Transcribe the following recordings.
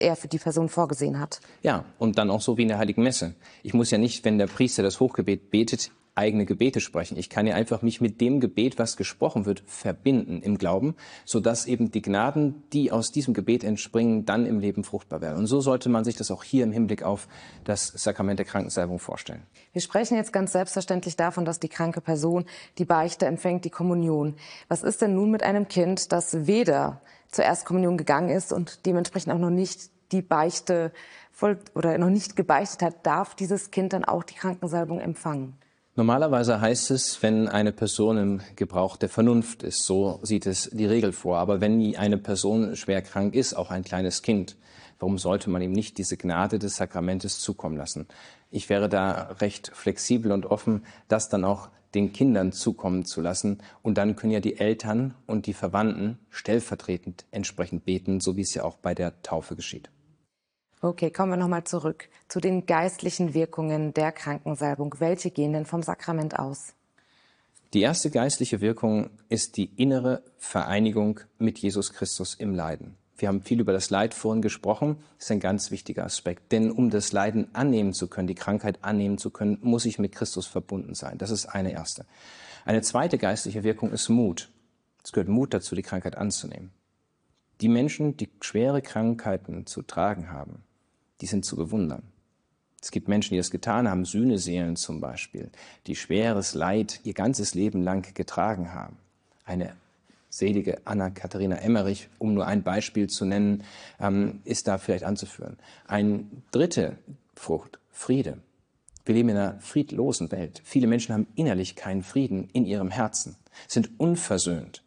er für die Person vorgesehen hat. Ja, und dann auch so wie in der Heiligen Messe. Ich muss ja nicht, wenn der Priester das Hochgebet betet, eigene Gebete sprechen. Ich kann ja einfach mich mit dem Gebet, was gesprochen wird, verbinden im Glauben, sodass eben die Gnaden, die aus diesem Gebet entspringen, dann im Leben fruchtbar werden. Und so sollte man sich das auch hier im Hinblick auf das Sakrament der Krankensalbung vorstellen. Wir sprechen jetzt ganz selbstverständlich davon, dass die kranke Person die Beichte empfängt, die Kommunion. Was ist denn nun mit einem Kind, das weder zur Erstkommunion gegangen ist und dementsprechend auch noch nicht die Beichte oder noch nicht gebeichtet hat? Darf dieses Kind dann auch die Krankensalbung empfangen? Normalerweise heißt es, wenn eine Person im Gebrauch der Vernunft ist, so sieht es die Regel vor. Aber wenn eine Person schwer krank ist, auch ein kleines Kind, warum sollte man ihm nicht diese Gnade des Sakramentes zukommen lassen? Ich wäre da recht flexibel und offen, das dann auch den Kindern zukommen zu lassen. Und dann können ja die Eltern und die Verwandten stellvertretend entsprechend beten, so wie es ja auch bei der Taufe geschieht. Okay, kommen wir nochmal zurück zu den geistlichen Wirkungen der Krankensalbung. Welche gehen denn vom Sakrament aus? Die erste geistliche Wirkung ist die innere Vereinigung mit Jesus Christus im Leiden. Wir haben viel über das Leid vorhin gesprochen. Das ist ein ganz wichtiger Aspekt. Denn um das Leiden annehmen zu können, die Krankheit annehmen zu können, muss ich mit Christus verbunden sein. Das ist eine erste. Eine zweite geistliche Wirkung ist Mut. Es gehört Mut dazu, die Krankheit anzunehmen. Die Menschen, die schwere Krankheiten zu tragen haben, die sind zu bewundern. Es gibt Menschen, die das getan haben, Sühneseelen zum Beispiel, die schweres Leid ihr ganzes Leben lang getragen haben. Eine selige Anna-Katharina Emmerich, um nur ein Beispiel zu nennen, ist da vielleicht anzuführen. Eine dritte Frucht, Friede. Wir leben in einer friedlosen Welt. Viele Menschen haben innerlich keinen Frieden in ihrem Herzen, sind unversöhnt.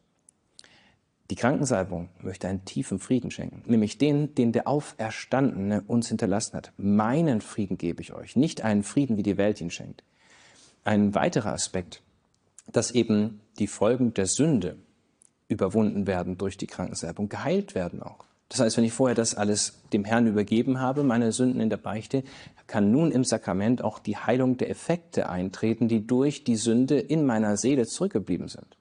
Die Krankensalbung möchte einen tiefen Frieden schenken, nämlich den der Auferstandene uns hinterlassen hat. Meinen Frieden gebe ich euch, nicht einen Frieden, wie die Welt ihn schenkt. Ein weiterer Aspekt, dass eben die Folgen der Sünde überwunden werden durch die Krankensalbung, geheilt werden auch. Das heißt, wenn ich vorher das alles dem Herrn übergeben habe, meine Sünden in der Beichte, kann nun im Sakrament auch die Heilung der Effekte eintreten, die durch die Sünde in meiner Seele zurückgeblieben sind.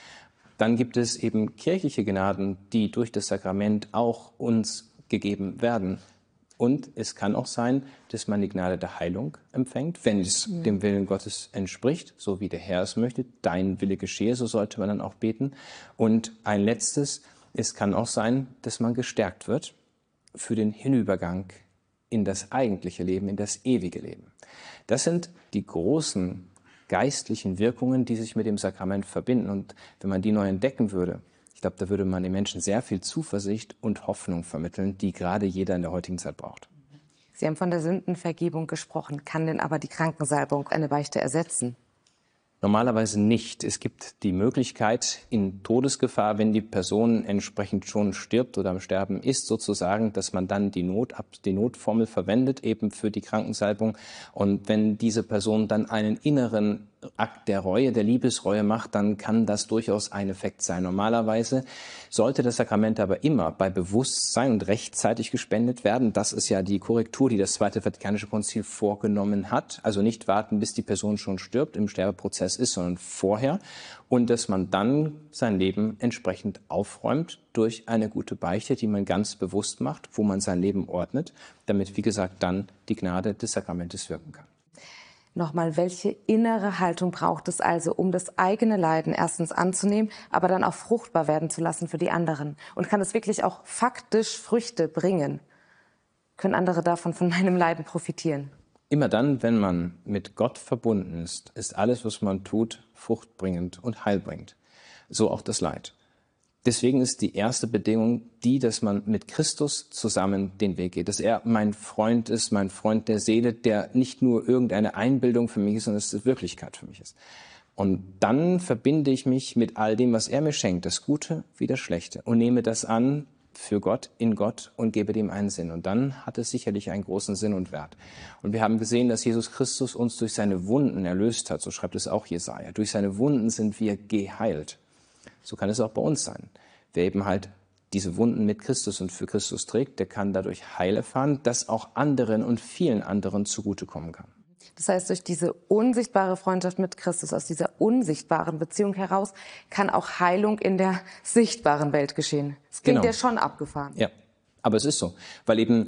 Dann gibt es eben kirchliche Gnaden, die durch das Sakrament auch uns gegeben werden. Und es kann auch sein, dass man die Gnade der Heilung empfängt, wenn es dem Willen Gottes entspricht, so wie der Herr es möchte. Dein Wille geschehe, so sollte man dann auch beten. Und ein letztes, es kann auch sein, dass man gestärkt wird für den Hinübergang in das eigentliche Leben, in das ewige Leben. Das sind die großen geistlichen Wirkungen, die sich mit dem Sakrament verbinden. Und wenn man die neu entdecken würde, ich glaube, da würde man den Menschen sehr viel Zuversicht und Hoffnung vermitteln, die gerade jeder in der heutigen Zeit braucht. Sie haben von der Sündenvergebung gesprochen. Kann denn aber die Krankensalbung eine Beichte ersetzen? Normalerweise nicht. Es gibt die Möglichkeit in Todesgefahr, wenn die Person entsprechend schon stirbt oder am Sterben ist, sozusagen, dass man dann die Notformel verwendet, eben für die Krankensalbung. Und wenn diese Person dann einen inneren Akt der Reue, der Liebesreue macht, dann kann das durchaus ein Effekt sein. Normalerweise sollte das Sakrament aber immer bei Bewusstsein und rechtzeitig gespendet werden. Das ist ja die Korrektur, die das Zweite Vatikanische Konzil vorgenommen hat. Also nicht warten, bis die Person schon stirbt, im Sterbeprozess ist, sondern vorher. Und dass man dann sein Leben entsprechend aufräumt durch eine gute Beichte, die man ganz bewusst macht, wo man sein Leben ordnet, damit, wie gesagt, dann die Gnade des Sakramentes wirken kann. Nochmal, welche innere Haltung braucht es also, um das eigene Leiden erstens anzunehmen, aber dann auch fruchtbar werden zu lassen für die anderen? Und kann es wirklich auch faktisch Früchte bringen? Können andere davon von meinem Leiden profitieren? Immer dann, wenn man mit Gott verbunden ist, ist alles, was man tut, fruchtbringend und heilbringend. So auch das Leid. Deswegen ist die erste Bedingung die, dass man mit Christus zusammen den Weg geht. Dass er mein Freund ist, mein Freund der Seele, der nicht nur irgendeine Einbildung für mich ist, sondern dass es Wirklichkeit für mich ist. Und dann verbinde ich mich mit all dem, was er mir schenkt, das Gute wie das Schlechte, und nehme das an für Gott, in Gott, und gebe dem einen Sinn. Und dann hat es sicherlich einen großen Sinn und Wert. Und wir haben gesehen, dass Jesus Christus uns durch seine Wunden erlöst hat. So schreibt es auch Jesaja. Durch seine Wunden sind wir geheilt. So kann es auch bei uns sein. Wer eben halt diese Wunden mit Christus und für Christus trägt, der kann dadurch Heil erfahren, das auch anderen und vielen anderen zugutekommen kann. Das heißt, durch diese unsichtbare Freundschaft mit Christus, aus dieser unsichtbaren Beziehung heraus, kann auch Heilung in der sichtbaren Welt geschehen. Das klingt ja schon abgefahren. Ja, aber es ist so, weil eben